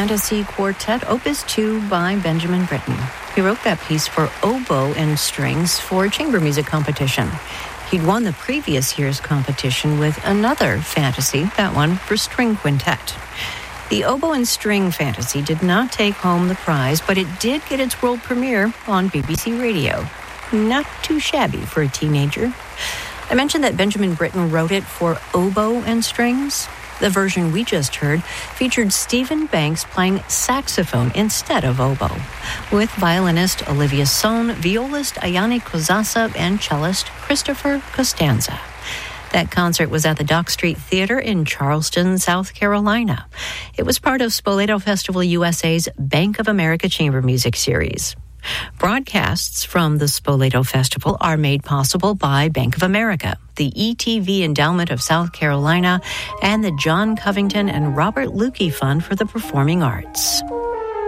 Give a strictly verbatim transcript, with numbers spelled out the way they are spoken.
Fantasy Quartet, Opus two by Benjamin Britten. He wrote that piece for oboe and strings for a chamber music competition. He'd won the previous year's competition with another fantasy, that one for string quintet. The Oboe and String Fantasy did not take home the prize, but it did get its world premiere on B B C Radio. Not too shabby for a teenager. I mentioned that Benjamin Britten wrote it for oboe and strings. The version we just heard featured Stephen Banks playing saxophone instead of oboe, with violinist Olivia Sohn, violist Ayani Kozasa, and cellist Christopher Costanza. That concert was at the Dock Street Theater in Charleston, South Carolina. It was part of Spoleto Festival U S A's Bank of America Chamber Music Series. Broadcasts from the Spoleto Festival are made possible by Bank of America, the E T V Endowment of South Carolina, and the John Covington and Robert Lukey Fund for the Performing Arts.